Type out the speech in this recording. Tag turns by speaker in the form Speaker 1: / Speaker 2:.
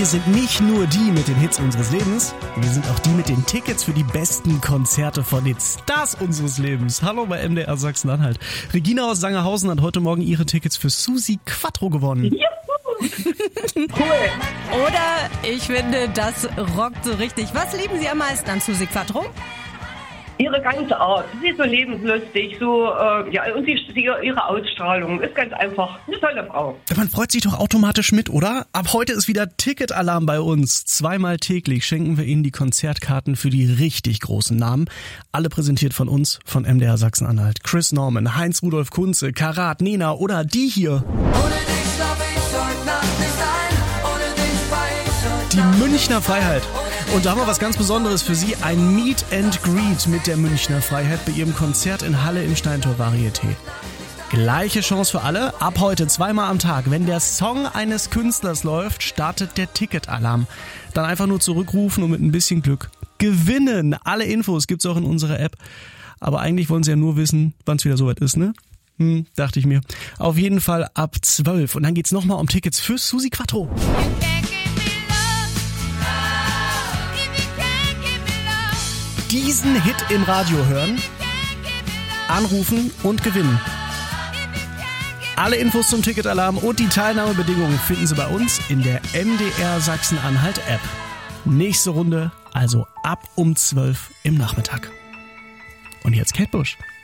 Speaker 1: wir sind nicht nur die mit den Hits unseres Lebens, wir sind auch die mit den Tickets für die besten Konzerte von den Stars unseres Lebens. Hallo bei MDR Sachsen-Anhalt. Regina aus Sangerhausen hat heute Morgen ihre Tickets für Susi Quattro gewonnen.
Speaker 2: Juhu. Cool.
Speaker 3: Oder ich finde, das rockt so richtig. Was lieben Sie am meisten an Susi Quattro?
Speaker 2: Ihre ganze Art. Sie ist so lebenslustig, so, und ihre Ausstrahlung ist ganz einfach eine tolle Frau.
Speaker 1: Man freut sich doch automatisch mit, oder? Ab heute ist wieder Ticketalarm bei uns. 2-mal täglich schenken wir Ihnen die Konzertkarten für die richtig großen Namen. Alle präsentiert von uns, von MDR Sachsen-Anhalt. Chris Norman, Heinz-Rudolf Kunze, Karat, Nena oder die hier.
Speaker 4: Ohne dich schlaf ich heute Nacht nicht ein. Ohne dich frei ich heute
Speaker 1: Die
Speaker 4: Nacht
Speaker 1: Münchner Freiheit. Und da haben wir was ganz Besonderes für Sie. Ein Meet and Greet mit der Münchner Freiheit bei Ihrem Konzert in Halle im Steintor Varieté. Gleiche Chance für alle. Ab heute 2-mal am Tag. Wenn der Song eines Künstlers läuft, startet der Ticketalarm. Dann einfach nur zurückrufen und mit ein bisschen Glück gewinnen. Alle Infos gibt's auch in unserer App. Aber eigentlich wollen Sie ja nur wissen, wann es wieder soweit ist, ne? Dachte ich mir. Auf jeden Fall ab 12. Und dann geht's nochmal um Tickets für Susi Quattro. Diesen Hit im Radio hören, anrufen und gewinnen. Alle Infos zum Ticketalarm und die Teilnahmebedingungen finden Sie bei uns in der MDR Sachsen-Anhalt App. Nächste Runde, also ab um 12 im Nachmittag. Und jetzt Kate Bush.